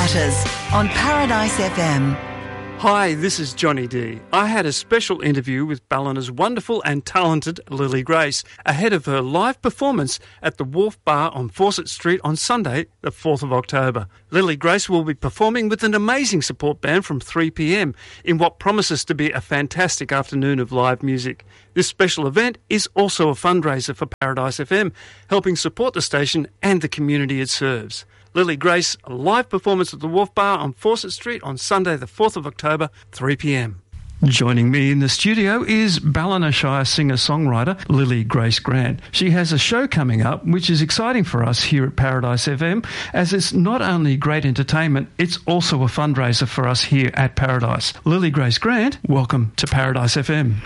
Matters on Paradise FM. Hi, this is Johnny D. I had a special interview with Ballina's wonderful and talented Lily Grace ahead of her live performance at the Wharf Bar on Fawcett Street on Sunday, the 4th of October. Lily Grace will be performing with an amazing support band from 3 p.m. in what promises to be a fantastic afternoon of live music. This special event is also a fundraiser for Paradise FM, helping support the station and the community it serves. Lily Grace, a live performance at the Wharf Bar on Fawcett Street on Sunday the 4th of October, 3 p.m. Joining me in the studio is Ballina Shire singer-songwriter Lily Grace Grant. She has a show coming up which is exciting for us here at Paradise FM, as it's not only great entertainment, it's also a fundraiser for us here at Paradise. Lily Grace Grant, welcome to Paradise FM.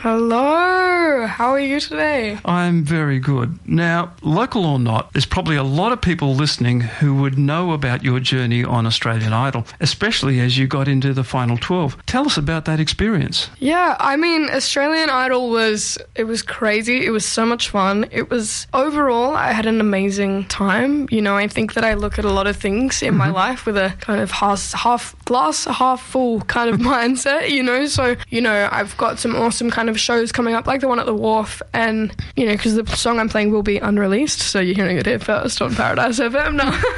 Hello, how are you today? I'm very good. Now, local or not, there's probably a lot of people listening who would know about your journey on Australian Idol, especially as you got into the final 12. Tell us about that experience. Yeah, I mean, Australian Idol was crazy. It was so much fun. Overall, I had an amazing time. You know, I think that I look at a lot of things in my life with a kind of half glass, half full kind of mindset, you know. So, you know, I've got some awesome kind of shows coming up, like the one at the Wharf, and, you know, because the song I'm playing will be unreleased, so you're hearing it here first on Paradise FM.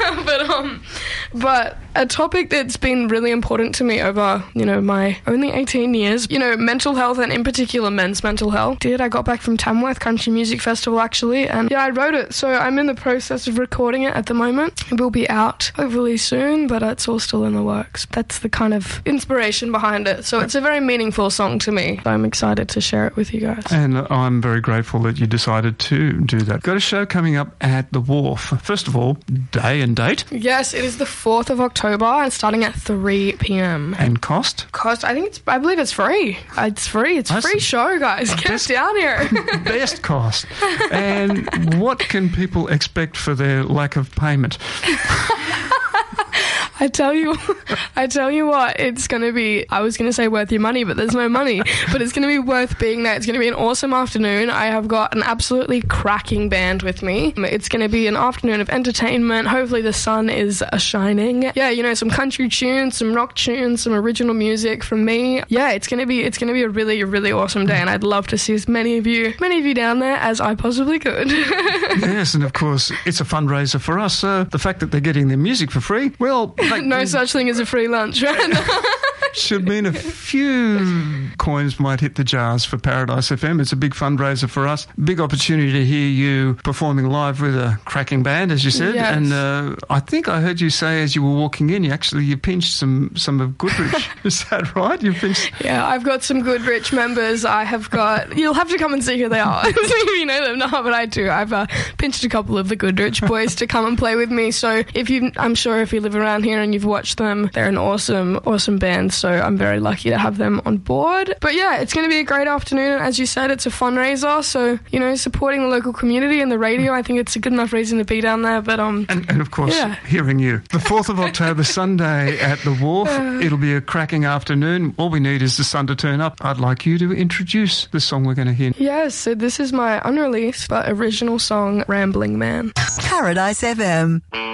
No, but a topic that's been really important to me over, you know, my only 18 years, you know, mental health, and in particular men's mental health. I got back from Tamworth Country Music Festival, actually, and yeah, I wrote it. So I'm in the process of recording it at the moment. It will be out hopefully soon, but it's all still in the works. That's the kind of inspiration behind it. So it's a very meaningful song to me. I'm excited to share it with you guys. And I'm very grateful that you decided to do that. Got a show coming up at the Wharf. First of all, day and date? Yes, it is the 4th of October and starting at 3 p.m. And cost? I believe it's free. It's free. It's a free show, guys. Get down here. Best cost. And what can people expect for their lack of payment? I tell you what, it's going to be, I was going to say worth your money, but there's no money, but it's going to be worth being there. It's going to be an awesome afternoon. I have got an absolutely cracking band with me. It's going to be an afternoon of entertainment. Hopefully the sun is shining. Yeah, you know, some country tunes, some rock tunes, some original music from me. Yeah, it's going to be a really, really awesome day, and I'd love to see as many of you down there as I possibly could. Yes, and of course, it's a fundraiser for us, so the fact that they're getting their music for free, well... No such thing as a free lunch, right? Should mean a few coins might hit the jars for Paradise FM. It's a big fundraiser for us. Big opportunity to hear you performing live with a cracking band, as you said. Yes. And I think I heard you say as you were walking in, you pinched some of Goodrich. Is that right? You pinched? Yeah, I've got some Goodrich members. You'll have to come and see who they are. If you know them, no, but I do. I've pinched a couple of the Goodrich boys to come and play with me. So I'm sure if you live around here and you've watched them, they're an awesome band. So I'm very lucky to have them on board. But yeah, it's going to be a great afternoon. And as you said, it's a fundraiser. So, you know, supporting the local community and the radio, I think it's a good enough reason to be down there. But and of course, hearing you. The 4th of October, Sunday at the Wharf. It'll be a cracking afternoon. All we need is the sun to turn up. I'd like you to introduce the song we're going to hear. Yes, so this is my unreleased but original song, Rambling Man. Paradise FM.